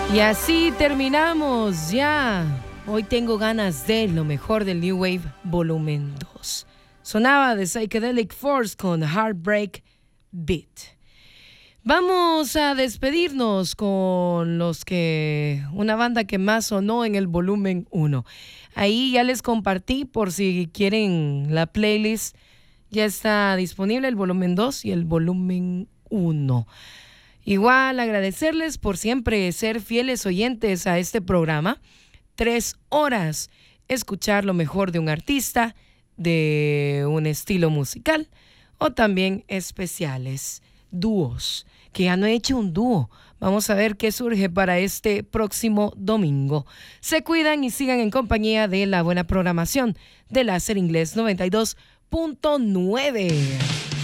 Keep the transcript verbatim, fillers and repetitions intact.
Y así terminamos ya. Hoy tengo ganas de lo mejor del New Wave Volumen dos. Sonaba de Psychedelic Force con Heartbreak Beat. Vamos a despedirnos con los que una banda que más sonó en el Volumen uno. Ahí ya les compartí, por si quieren la playlist, ya está disponible el Volumen dos y el Volumen uno. Igual agradecerles por siempre ser fieles oyentes a este programa. Tres horas escuchar lo mejor de un artista, de un estilo musical o también especiales, dúos, que ya no he hecho un dúo. Vamos a ver qué surge para este próximo domingo. Se cuidan y sigan en compañía de la buena programación de Láser Inglés noventa y dos punto nueve.